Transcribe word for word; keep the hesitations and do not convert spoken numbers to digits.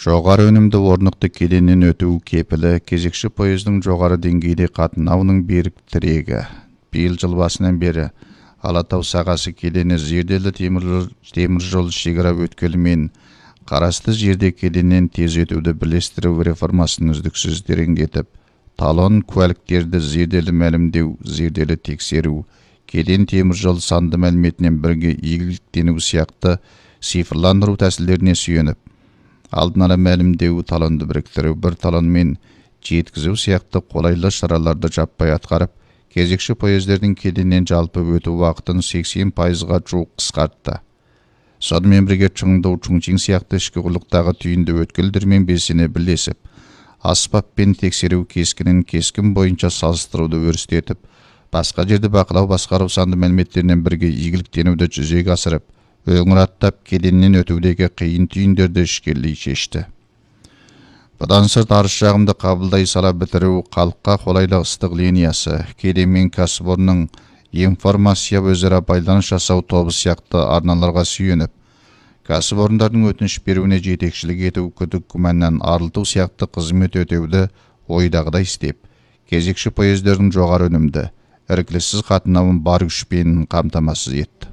Жоғары өнімді орнықты кеденнен өту кепілі, кезекші пойыздың жоғары деңгейде қатынауының берік тірегі. Биыл жыл басынан бері Алатау сағасы кедені зерделі темір жол шекара өткелімен қарасты жерде кеденнен тез өтуді бірлестіру реформасын үздіксіз тереңдетіп, талон куәліктерді зерделі мәлімдеу, зерделі тексеру, кеден темір жол санды мәліметінен бірге игіліктену сияқты цифрландыру тәсілдеріне сүйеніп, алдын ала мәлімдеу, талонды біріктіру, бір талонмен жеткізу сияқты қолайлы шараларды жаппай атқарып, кезекші поездердің кеденнен жалпы өту уақытын сексен пайызға жуық қысқартты. Сонымен бірге Чыңдау, Чунчин сияқты ішкі құрлықтағы түйінді өткелдермен белсене бірлесіп, аспаппен тексеру кескінін кескін бойынша салыстыруды өрістетіп, басқа жерді бақылау басқару санды мәліметтерінен бірге игіліктенуді жүзеге асырып, өңір аттап кеденнен өтудегі қиын түйіндерді ішкерлей шешті. Бұдан сырт арыз жағымды қабылдай сала бітіру, халыққа қолайлы ыстық линиясы, кеден мен кәсіпорынның информация өзара байланыс жасау тобы сияқты арналарға сүйеніп, кәсіпорындардың өтініш беруіне жетекшілік ету, күдік күмәннен арылту сияқты қызмет өтеуді ойдағыдай істеп, кезекші поездердің жоғары өнімді, іркіліссіз қатынауын бар күшпен қамтамасыз етті.